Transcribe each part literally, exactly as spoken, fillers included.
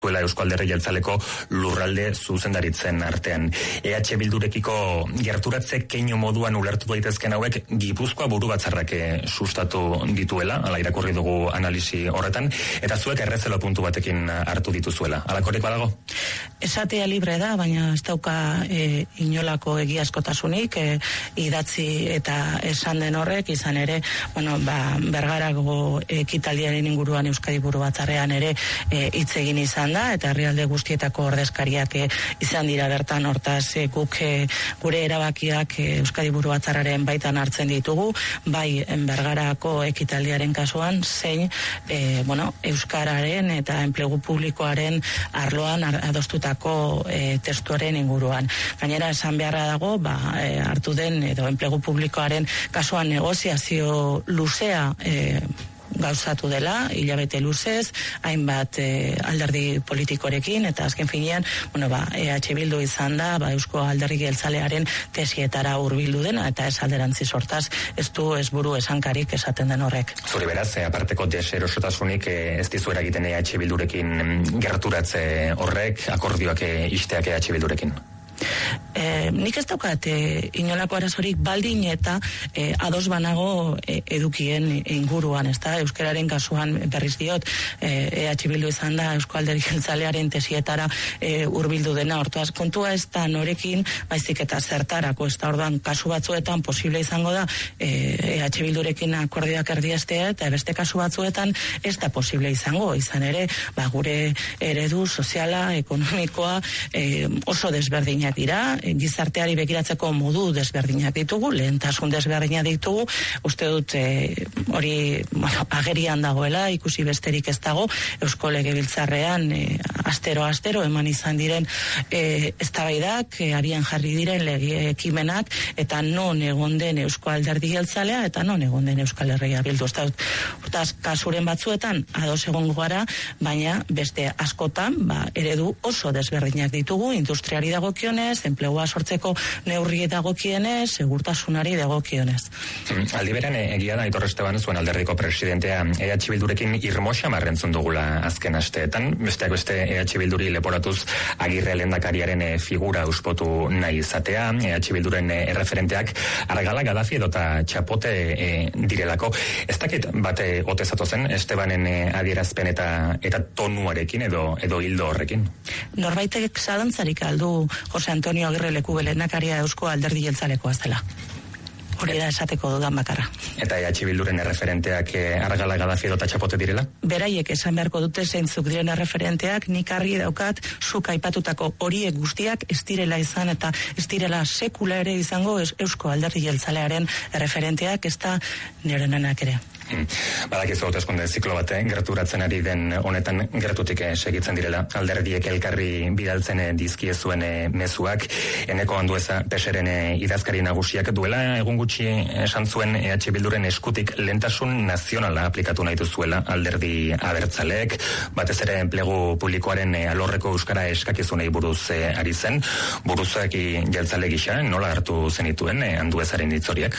duela Eusko Alderdi Jeltzaleko lurralde zuzendaritzen artean. E H Bildurekiko gerturatze keinu moduan ulertu daitezken hauek Gipuzkoa buru batzarrak sustatu dituela, ala irakurri dugu analisi horretan, eta zuek errezelo puntu batekin hartu dituzuela. Alakorik badago? Esatea libre da, baina ez dauka e, inolako egiazkotasunik, e, idatzi eta esan den horrek, izan ere, bueno, ba, Bergarako ekitaldiaren inguruan Euskadi buru batzarrean ere hitz e, egin izan da, eta herrialde guztietako ordezkariak e, izan dira bertan, hortaz e, guk e, gure erabakiak e, Euskadi buru batzarraren baitan hartzen ditugu, bai Bergarako ekitaldiaren kasuan, zein e, bueno, Euskararen eta enplegu publikoaren arloan adostutako e, testuaren inguruan. Gainera esan beharra dago, ba, e, hartu den edo enplegu publikoaren kasuan negoziazio luzea e, gauzatu dela, hilabete luzez, hainbat e, alderdi politikorekin, eta azken finean, bueno, ba, E H Bildu izan da, ba, Eusko Alderdi Jeltzalearen tesietara hurbildu dena, eta ez alderantzi sortaz, ez du ez buru esankarik esaten den horrek. Zuri beraz, aparteko deserosotasunik ez dizu eragiten E H Bildurekin gerturatze horrek, akordioak isteak E H Bildurekin? E, nik ez daukat e, inolako arazorik baldin eta e, ados banago e, edukien inguruan, ez da, euskararen kasuan berriz diot, e H Bildu izan da Eusko Alderdi Jeltzalearen tesietara e, hurbildu dena, hortuaz kontua ez da norekin, baizik eta zertarako, ez da, orduan kasu batzuetan posible izango da e H Bildurekin akordioak erdiestea, eta beste kasu batzuetan ez da posible izango, izan ere, ba, gure eredu soziala, ekonomikoa e, oso desberdinak dira, gizarteari begiratzeko modu desberdinak ditugu, lehentasun desberdinak ditugu, uste dut e, hori bueno, agerian dagoela, ikusi besterik ez dago, Eusko Legebiltzarrean e, astero astero eman izan diren e, eztabaidak, e, abian jarri diren lege ekimenak, eta non egon den Eusko Alderdi Jeltzalea, eta non egon den Euskal Herria Bildu. Hortaz, kasuren batzuetan ados egongo gara, baina beste askotan, ba, eredu oso desberdinak ditugu, industriari dagokionez, enplegua sortzeko neurri dagokienez, segurtasunari dagokionez. Aldi beran, egia da, Aitor Esteban zuen alderdiko presidentea E H Bildurekin irmoxa marrentzun dugula azken asteetan, besteak beste E H Bilduri leporatuz Agirre lehendakariaren figura uspotu nahi izatea, E H Bilduren erreferenteak Argala, Gaddafi edota Txapote e, direlako. Ez dakit bate ote zatozen Estebanen adierazpen eta eta tonuarekin edo edo hildo horrekin? Norbaitek zalantzarik aldu Jose Antonio Agirre Lekube lehendakaria Eusko Alderdi Jeltzalekoa zela. Hori da esateko dudan bakarra. Eta E H Bilduren erreferenteak Argala, Gaddafi edota Txapote direla? Beraiek esan beharko dute zeintzuk diren erreferenteak, nik argi daukat zuk aipatutako horiek guztiak ez direla izan eta ez direla sekula ere izango Eusko Alderdi Jeltzalearen erreferenteak, ez da nirenenak ere. Badakizu hauteskunde ziklo bat gerturatzen ari den honetan gertutik segitzen direla alderdiek elkarri bidaltzen dizkiezuen mezuak. Eneko Andueza Peseren idazkari nagusiak duela egun gutxi esan zuen E H Bilduren eskutik lehentasun nazionala aplikatu nahi duzuela alderdi abertzaleek, batez ere enplegu publikoaren alorreko euskara eskakizunei buruz ari zen. Buruzaki jeltzale gisa nola hartu zenituen Anduezaren hitzoriak?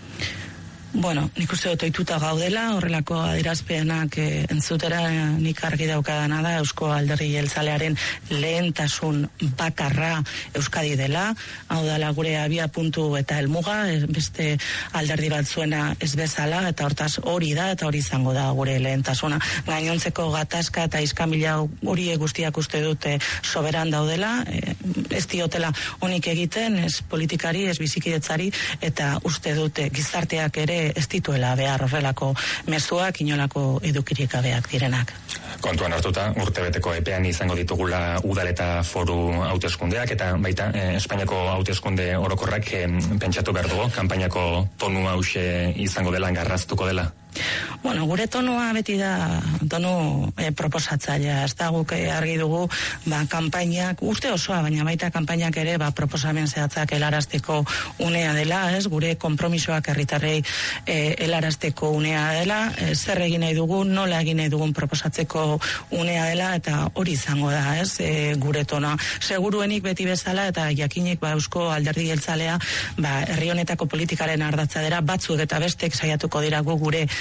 Bueno, nik uste dut ohituta gaudela, horrelako adierazpenak e, entzutera nik argi daukadana da Eusko Alderdi Jeltzalearen lehentasun bakarra Euskadi dela, hau dela gure abia puntu eta helmuga, beste alderdi batzuena ez bezala, eta hortaz hori da eta hori izango da gure lehentasuna. Gainontzeko gatazka eta iskamila hori guztiak uste dute soberan daudela, e, ez diotela honik egiten, ez politikari, ez bizikidetzari, eta uste dute gizarteak ere ez dituela behar horrelako mezuak, inolako edukirik gabeak direnak. Kontuan hartuta, urtebeteko epean izango ditugula udal eta foru hauteskundeak, eta baita eh, Espainiako hauteskunde orokorrak eh, pentsatu behar dugu, kanpainako tonu hause izango dela, garraztuko dela? Bueno, gure tonua beti da tonu e, proposatzailea, ez da guk argi dugu ba, kanpainak, urte osoa, baina baita kanpainak ere ba, proposamen zehatzak helarazteko unea dela, ez, gure konpromisoak herritarrei e, helarazteko unea dela, e, zer egin nahi dugu, nola egin nahi dugun proposatzeko unea dela, eta hori izango da, ez, e, gure tona. Seguruenik beti bezala, eta jakinik ba, Eusko Alderdi Jeltzalea, ba, herri honetako politikaren ardatza dela, batzuk eta bestek saiatuko dira gu gure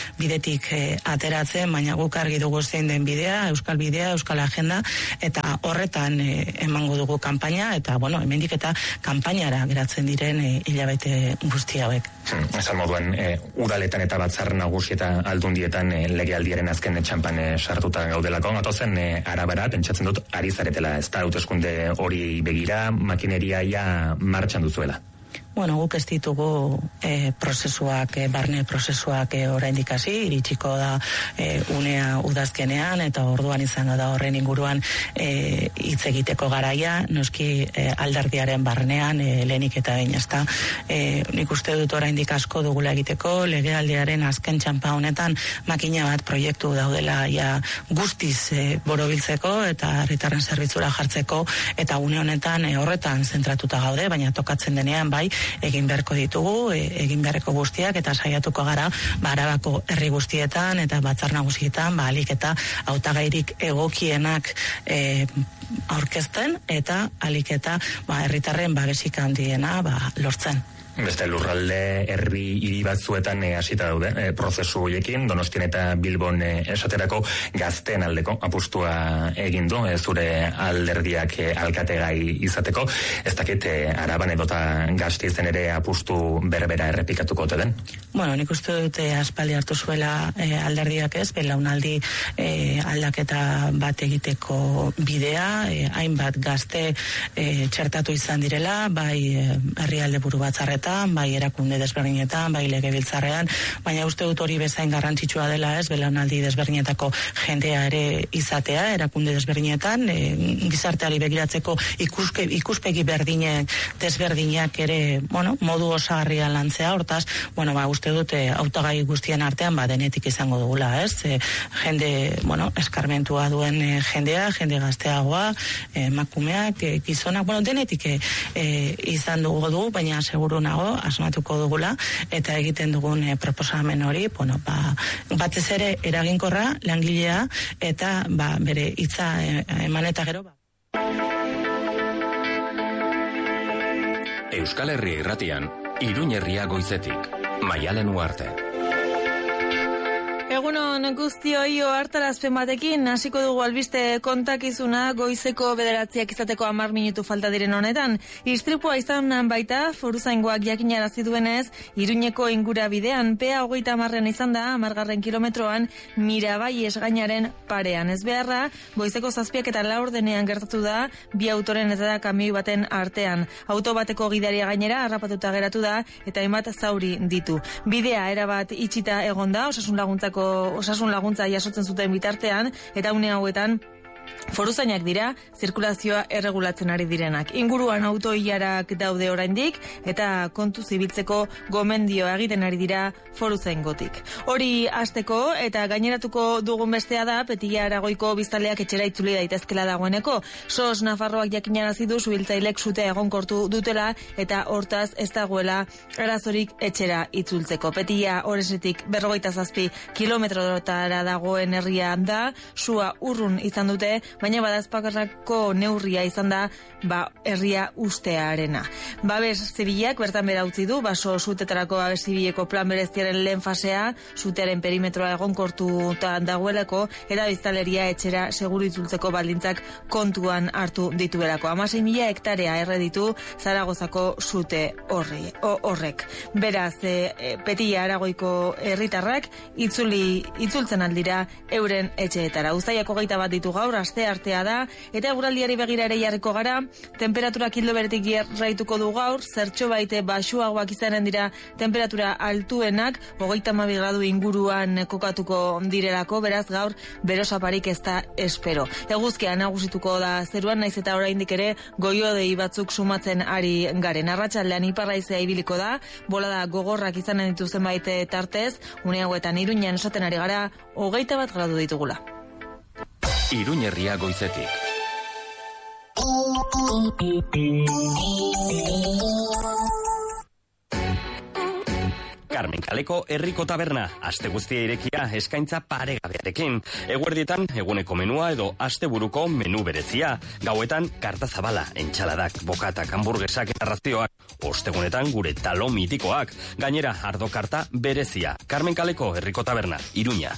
bidetik e, ateratzen, baina guk argi dugu zein den bidea, euskal bidea, euskal agenda, eta horretan e, emango dugu kanpaina, eta, bueno, hemendik eta kanpainara geratzen diren e, hilabete guzti hauek. Hmm, esan moduan, e, udaletan eta batzar nagusi eta aldundietan e, legealdiaren azken txampan e, sartuta gaudelako, gatozen e, arabara, pentsatzen dut, ari zaretela, ez da, hauteskunde hori begira, makineria ja martxan duzuela. Bueno, guk ez ditugu e, prozesuak, e, barne prozesuak e, oraindik hasi, iritsiko da e, unea udazkenean, eta orduan izango da horren inguruan e, hitz egiteko garaia, noski e, alderdiaren barnean, e, lehenik eta behin, ezta. E, nik uste dut oraindik asko dugula egiteko, legealdiaren azken txampa honetan makina bat proiektu daudela ja guztiz e, borobiltzeko eta herritarren zerbitzura jartzeko, eta une honetan e, horretan zentratuta gaude, baina tokatzen denean bai, egin beharko ditugu, egin beharreko guztiak, eta saiatuko gara ba, Arabako herri guztietan eta batzar nagusietan ba, alik eta hautagairik egokienak e, aurkezten, eta alik eta ba, herritarren babesik handiena ba, lortzen. Beste lurralde herri hiri batzuetan e, hasita daude e, prozesu horiekin, Donostian eta Bilbon e, esaterako gazteen aldeko apustua egin du, e, zure alderdiak e, alkategai izateko, ez dakit e, Araban edota Gasteizen ere apustu berbera errepikatuko ote den? Bueno, nik uste dute aspaldi hartu zuela e, alderdiak ez, belaunaldi e, aldaketa bat egiteko bidea, e, hainbat gazte e, txertatu izan direla, bai e, herrialde buru batzarretan, bai erakunde desberdinetan, bai legebiltzarrean, baina uste dut hori bezain garrantzitsua dela ez, belaunaldi desberdinetako jendea ere izatea, erakunde desberdinetan, e, gizarteari begiratzeko ikuske, ikuspegi berdinek, desberdinak ere, bueno, modu osagarria lantzea, hortaz, bueno, ba, uste dut hautagai guztien artean, ba, denetik izango dugula, ez, e, jende, bueno, eskarmentua duen e, jendea, jende gazteagoa, emakumeak, e, gizonak, bueno, denetik e, e, izan dugu du, baina seguru nago, asmatuko dugula, eta egiten dugun e, proposamen hori, bueno, ba, batez ere eraginkorra, langilea, eta ba, bere hitza e, eman eta gero, ba. Euskal Herria irratian, Iruñ herria goizetik, Maialen Uarte. Egunon guztioi ohartarazpen batekin, hasiko dugu albiste kontakizuna goizeko bederatziak izateko hamar minutu falta diren honetan. Istripua izan baita, foruzaingoak jakinarazi duenez, Iruñeko ingura bidean, pea hogeita hamarren izan da, hamargarren kilometroan, Mirabai esgainaren parean. Ez beharra, goizeko zazpiak eta laurdenean gertatu da, bi autoren eta kamioi baten artean. Auto bateko gidaria gainera, harrapatuta geratu da, eta hainbat zauri ditu. Bidea erabat itxita egonda, osasun laguntzako osasun laguntza jasotzen zuten bitartean, eta une hauetan foruzainak dira, zirkulazioa erregulatzen ari direnak. Inguruan autoilarak daude oraindik, eta kontu zibiltzeko gomendioa egiten ari dira foruzaingotik. Hori hasteko eta gaineratuko dugun bestea da, Petia Aragoiko biztanleak etxera itzuli daitezkela dagoeneko. Sos Nafarroak jakinarazi du suhiltzailek sutea egonkortu dutela, eta hortaz ez dagoela arazorik etxera itzultzeko. Petia Oresetik berrogeita zazpi kilometrotara dagoen herria da, sua urrun izan dute, baina badazpakarrako neurria izan da, ba, herria ustearena. Babes zibilak bertan bera utzi du, baso sutetarako babes zibileko plan bereziaren lehen fasea, sutearen perimetroa egonkortuta dagoelako, eta biztanleria etxera seguru itzultzeko baldintzak kontuan hartu dituelako. Hamasei mila hektarea erreditu Zaragozako sute horri, o, horrek. Beraz, e, Petia Aragoiko herritarrak itzuli, itzultzen aldira euren etxeetara. Uztaiako geita bat ditu gaur, aste artea da, eta eguraldiari begira ere jarriko gara, temperaturak hildo beretik jarraituko du gaur, zertxo baite basuagoak izanen dira temperatura altuenak, hogeita hamabi gradu inguruan kokatuko direlako, beraz gaur berosaparik ez da espero. Eguzkia nagusituko da zeruan, naiz eta oraindik ere goiodei batzuk sumatzen ari garen. Arratsaldean iparraizea ibiliko da, bolada gogorrak izanen ditu zenbait tartez, une hauetan Iruñan esaten ari gara, hogeita bat gradu ditugula. Iruñ herria goizetik. Carmen Kaleko herriko taberna, aste guztia irekia eskaintza paregabearekin. Eguerdietan eguneko menua edo asteburuko menu berezia. Gauetan karta zabala, entxaladak, bokatak, hamburguesak eta razioak. Ostegunetan gure talo mitikoak. Gainera, ardo karta berezia. Carmen Kaleko herriko taberna, Iruña.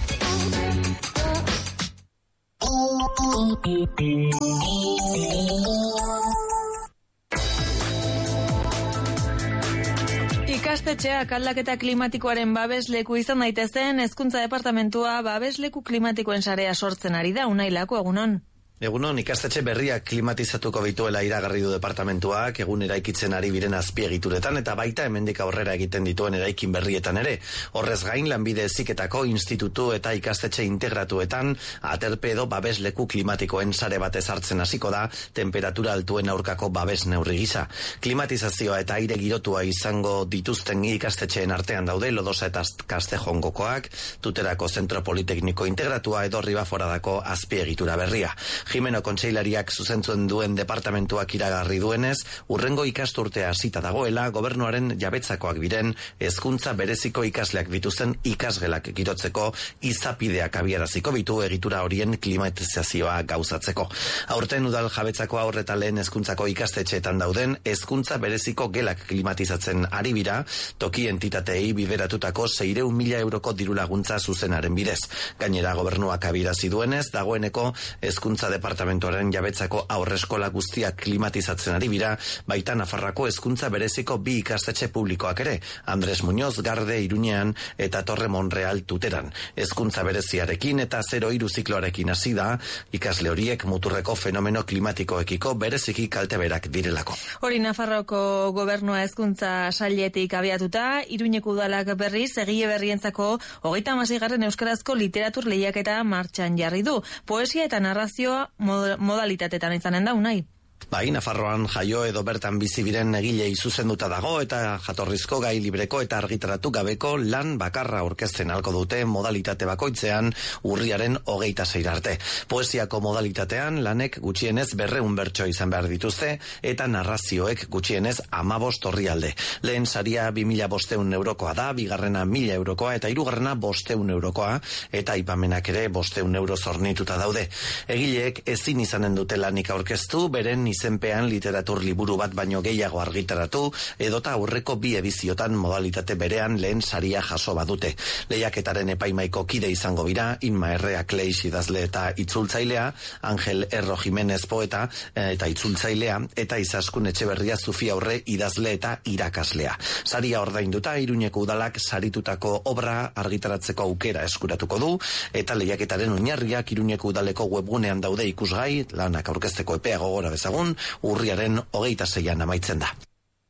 Ikastetxeak aldaketa klimatikoaren babesleku izan daitezen, Hezkuntza Departamentua babesleku klimatikoen sarea sortzen ari da. Unai Lako, egunon. Egunon, ikastetxe berriak klimatizatuko bituela iragarri du departamentuak, egun eraikitzen ari biren azpiegituretan eta baita hemendik aurrera egiten dituen eraikin berrietan ere. Horrez gain, lanbide heziketako institutu eta ikastetxe integratuetan aterpe edo babesleku klimatikoen sare batez hartzen hasiko da, temperatura altuen aurkako babes neurri gisa. Klimatizazioa eta aire girotua izango dituzten ikastetxeen artean daude Lodosa eta Castejongokoak, Tuterako Zentro Politekniko Integratua edo Ribaforadako azpiegitura berria. Jimeno kontseilariak zuzentzuen duen departamentuak iragarri duenez, urrengo ikasturtea hasita dagoela, gobernuaren jabetzakoak biren, hezkuntza bereziko ikasleak dituzten ikasgelak girotzeko izapideak abiaraziko bitu egitura horien klimatizazioa gauzatzeko. Aurten udal jabetzako aurreta lehen hezkuntzako ikastetxeetan dauden, hezkuntza bereziko gelak klimatizatzen ari bira, toki entitatei bideratutako seiehun mila euroko diru laguntza zuzenaren bidez. Gainera gobernuak abiarazi duenez, dagoeneko hezkuntza departamentuaren jabetzako aurreskola guztiak klimatizatzen ari bira, baita Nafarroako hezkuntza bereziko bi ikastetxe publikoak ere, Andres Muñoz Garde Iruñean eta Torre Monreal Tuteran. Hezkuntza bereziarekin eta zero hiru zikloarekin hasi da, ikasle horiek muturreko fenomeno klimatikoekiko bereziki kalteberak direlako. Hori Nafarroako gobernua hezkuntza sailetik abiatuta, Iruñeko udalak berriz egile berrientzako hogeita hamaseigarren euskarazko literatur lehiaketa martxan jarri du. Poesia eta narrazioa modalitatetan izanen da, Unai. Bai, Nafarroan jaio edo bertan bizi biren egilei zuzenduta dago eta jatorrizko gai libreko eta argitaratu gabeko lan bakarra aurkezten halko dute modalitate bakoitzean urriaren hogeita sei arte. Poesiako modalitatean lanek gutxienez berrehun bertso izan behar dituzte eta narrazioek gutxienez hamabost orrialde. Lehen saria bi mila bostehun eurokoa da, bigarrena mila eurokoa eta hirugarrena bostehun eurokoa eta aipamenak ere bostehun euro zornituta daude. Egileek ezin izanen dute lanik aurkeztu, beren izenpean literatur liburu bat baino gehiago argitaratu edota aurreko bi ediziotan modalitate berean lehen saria jaso badute. Lehiaketaren epaimaiko kide izango bira, Inma Errea Kleix idazle eta itzultzailea, Angel Erro Jimenez poeta eta itzultzailea, eta Izaskun Etxeberria Zufi Aurre idazle eta irakaslea. Saria ordainduta Iruñeko udalak saritutako obra argitaratzeko aukera eskuratuko du eta lehiaketaren oinarriak Iruñeko udaleko webgunean daude ikusgai, lanak aurkezteko epea gogora dezagun, urriaren hogeita seian amaitzen da.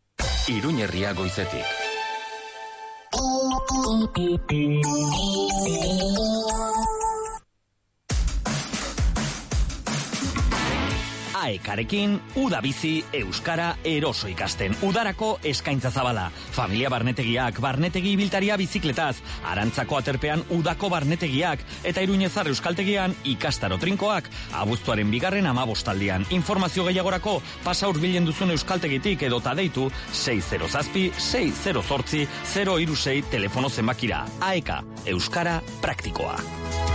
Iruñerria goizetik. Aekarekin, uda bizi, euskara eroso ikasten. Udarako eskaintza zabala. Familia barnetegiak, barnetegi ibiltaria bizikletaz, Arantzako aterpean udako barnetegiak, eta Iruñezar euskaltegian ikastaro trinkoak, abuztuaren bigarren amabostaldian. Informazio gehiagorako, pasa hurbilen duzun euskaltegitik edota deitu sei zero zazpi, sei zero zortzi, zero hiru sei telefono zenbakira. Aeka, euskara praktikoa.